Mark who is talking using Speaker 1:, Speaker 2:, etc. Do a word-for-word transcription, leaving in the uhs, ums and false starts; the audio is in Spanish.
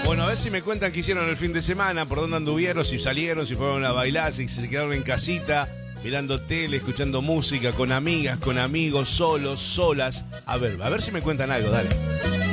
Speaker 1: Bueno, a ver si me cuentan qué hicieron el fin de semana, por dónde anduvieron, si salieron, si fueron a bailar, si se quedaron en casita, mirando tele, escuchando música, con amigas, con amigos, solos, solas. A ver, a ver si me cuentan algo, dale.